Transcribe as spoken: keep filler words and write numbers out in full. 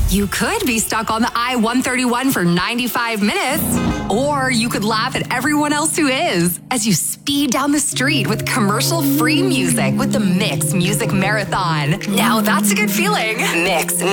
You could be stuck on the I one thirty-one for ninety-five minutes, or you could laugh at everyone else who is as you speed down the street with commercial-free music with the Mix Music Marathon. Now that's a good feeling. Mix